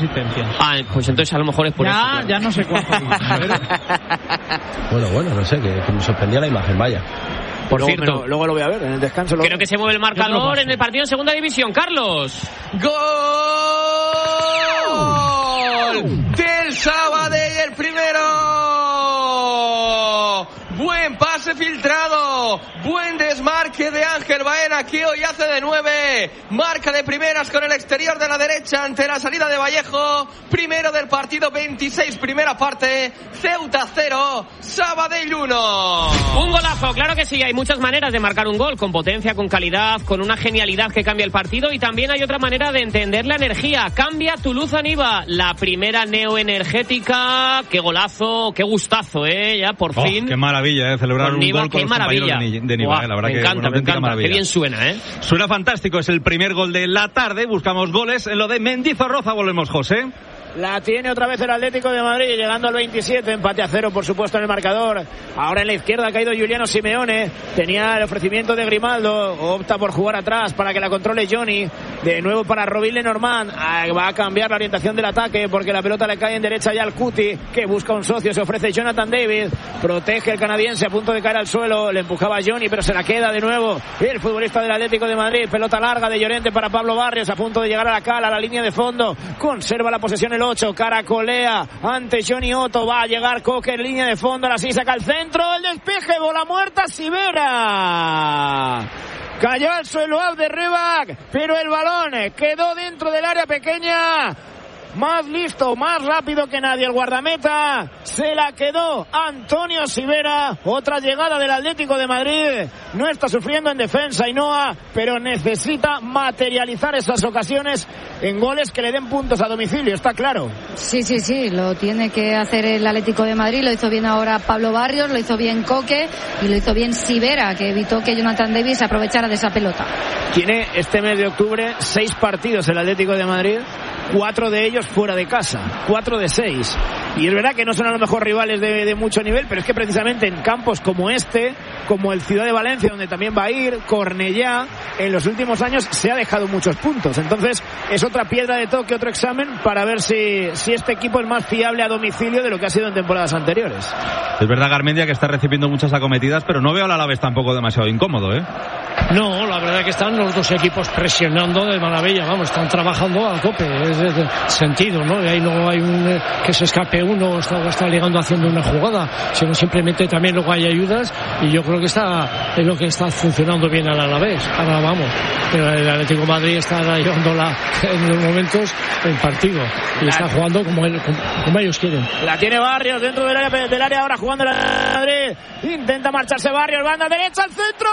Pues entonces a lo mejor es por eso. Claro. Ya no sé cuánto. Bueno, no sé, que me sorprendía la imagen, vaya. Por cierto, luego lo voy a ver en el descanso. Creo que se mueve el marcador en el partido en segunda división. Carlos. ¡Gol! Del Sabadell, el primero. Buen pase filtrado, buen desmarque de Ángel Baena, que hoy hace de 9, marca de primeras con el exterior de la derecha ante la salida de Vallejo, primero del partido, 26, primera parte, Ceuta 0, Sabadell 1. Un golazo, claro que sí, hay muchas maneras de marcar un gol, con potencia, con calidad, con una genialidad que cambia el partido, y también hay otra manera de entender la energía. Cambia Toulouse Niva, la primera neoenergética. Qué golazo, qué gustazo, ya por fin. Qué maravilla, celebrar un gol con los compañeros de Niva, la verdad que me encanta, maravilla. Qué bien suena, Suena fantástico, es el primer gol de la tarde, buscamos goles en lo de Mendizorroza, volvemos, José. La tiene otra vez el Atlético de Madrid, llegando al 27, empate a 0, por supuesto, en el marcador. Ahora en la izquierda ha caído Giuliano Simeone, tenía el ofrecimiento de Grimaldo, opta por jugar atrás para que la controle Johnny, de nuevo para Robin Lenormand, va a cambiar la orientación del ataque porque la pelota le cae en derecha ya al Cuti, que busca un socio, se ofrece Jonathan David, protege el canadiense a punto de caer al suelo, le empujaba a Johnny, pero se la queda de nuevo el futbolista del Atlético de Madrid, pelota larga de Llorente para Pablo Barrios, a punto de llegar a la cala, a la línea de fondo, conserva la posesión el 8, caracolea ante Johnny Otto, va a llegar Coque en línea de fondo, ahora sí saca el centro, el despeje, bola muerta, Sivera. Cayó al suelo Abderrebak, pero el balón quedó dentro del área pequeña. Más listo, más rápido que nadie el guardameta, se la quedó Antonio Sivera. Otra llegada del Atlético de Madrid, no está sufriendo en defensa Ainhoa, pero necesita materializar esas ocasiones en goles que le den puntos a domicilio, está claro. Sí, lo tiene que hacer el Atlético de Madrid, lo hizo bien ahora Pablo Barrios, lo hizo bien Coque y lo hizo bien Sivera, que evitó que Jonathan Davis aprovechara de esa pelota. Tiene este mes de octubre 6 partidos el Atlético de Madrid, 4 de ellos fuera de casa, 4 de 6. Y es verdad que no son a lo mejor rivales de mucho nivel, pero es que precisamente en campos como este, como el Ciudad de Valencia, donde también va a ir, Cornellá, en los últimos años se ha dejado muchos puntos. Entonces es otra piedra de toque, otro examen para ver si este equipo es más fiable a domicilio de lo que ha sido en temporadas anteriores. Es verdad, Garmendia, que está recibiendo muchas acometidas, pero no veo al Alavés tampoco demasiado incómodo, No, la verdad que están los dos equipos presionando de maravilla, están trabajando a tope, es de sentido, ¿no? Y ahí no hay que se escape uno, está ligando haciendo una jugada, sino simplemente también luego hay ayudas, y yo creo que es lo que está funcionando bien al Alavés. Ahora pero el Atlético de Madrid está llevándola en los momentos el partido, y está jugando como ellos quieren. La tiene Barrios dentro del área ahora jugando el Madrid, intenta marcharse Barrios, banda derecha al centro,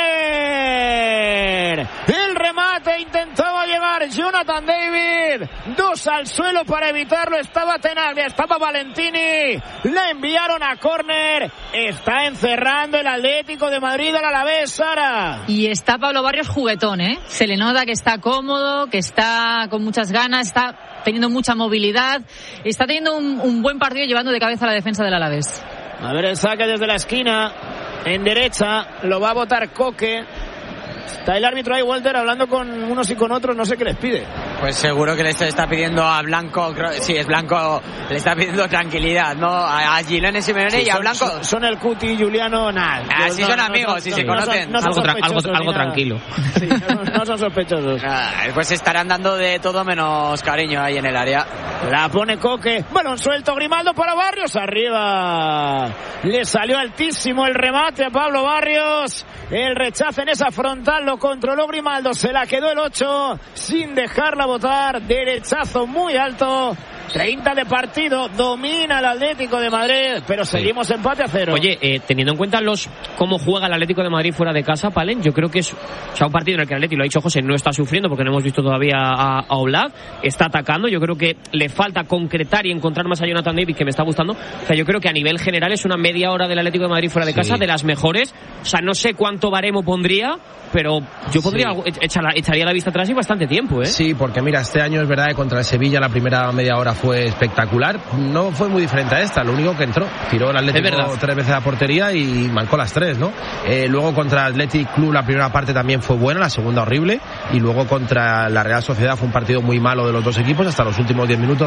córner, el remate, intentaba llegar Jonathan David, 2 al suelo para evitarlo, estaba Tenaglia, estaba Valentini, le enviaron a córner, está encerrando el Atlético de Madrid al Alavés, Sara. Y está Pablo Barrios juguetón, se le nota que está cómodo, que está con muchas ganas, está teniendo mucha movilidad, está teniendo un buen partido llevando de cabeza a la defensa del Alavés. A ver el saque desde la esquina, en derecha, lo va a botar Coque. Está el árbitro ahí, Walter, hablando con unos y con otros, no sé qué les pide. Pues seguro que le está pidiendo a Blanco, sí, es Blanco, le está pidiendo tranquilad, ¿no? A Giuliano Simeone y a Blanco. Son el Cuti y Giuliano, nada. Sí, son amigos, sí se conocen. Algo tranquilo. Sí, no son sospechosos. Pues estarán dando de todo menos cariño ahí en el área. La pone Coque, balón suelto, Grimaldo para Barrios, arriba. Le salió altísimo el remate a Pablo Barrios. El rechazo en esa frontal lo controló Grimaldo, se la quedó el 8 sin dejarla botar, derechazo muy alto. 30 de partido, domina el Atlético de Madrid, pero seguimos empate a 0. Oye, teniendo en cuenta cómo juega el Atlético de Madrid fuera de casa, Palen, yo creo que es un partido en el que el Atlético, lo ha dicho José, no está sufriendo porque no hemos visto todavía a Oblak, está atacando, yo creo que le falta concretar y encontrar más a Jonathan David, que me está gustando. O sea, yo creo que a nivel general es una media hora del Atlético de Madrid fuera de casa de las mejores. O sea, no sé cuánto baremo pondría, pero yo echaría la vista atrás y bastante tiempo, Sí, porque mira, este año es verdad que contra el Sevilla la primera media hora fue espectacular. No fue muy diferente a esta, lo único que entró. Tiró el Atlético 3 veces a portería y marcó las 3, ¿no? Luego contra Athletic Club la primera parte también fue buena, la segunda horrible. Y luego contra la Real Sociedad fue un partido muy malo de los dos equipos hasta los últimos 10 minutos.